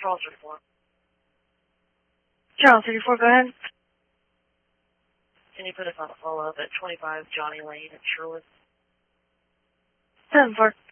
Charles 34. Charles 34, go ahead. Can you put us on a follow-up at 25 Johnny Lane in Sherwood? 7-4.